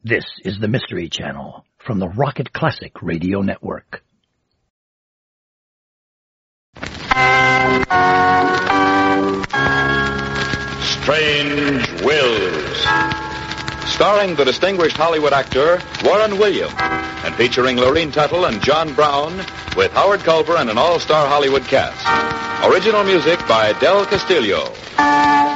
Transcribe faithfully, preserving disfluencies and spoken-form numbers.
This is the Mystery Channel from the Rocket Classic Radio Network. Strange Wills, starring the distinguished Hollywood actor Warren Williams, and featuring Lorene Tuttle and John Brown, with Howard Culver and an all-star Hollywood cast. Original music by Del Castillo.